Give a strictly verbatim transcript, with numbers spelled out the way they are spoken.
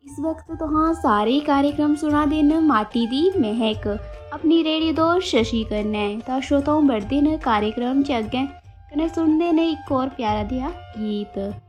इस वक्त तो हाँ सारे कार्यक्रम सुना देन माटी दी महक अपनी रेडियो दोस्त शशि कन्नै तां श्रोताओं बढ़दे न कार्यक्रम च अग्गें कन्नै सुनदे न इक होर प्यारा देआ गीत।